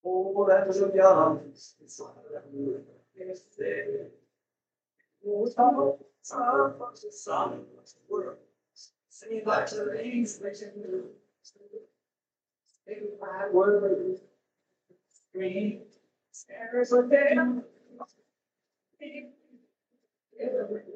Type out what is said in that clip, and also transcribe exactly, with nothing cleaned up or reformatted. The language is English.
Oh, that was a young. It's not that good. It's there. Oh, time, time, the sun, the world. Sing like the rains, making you. Say my words. Scream. There's a damn.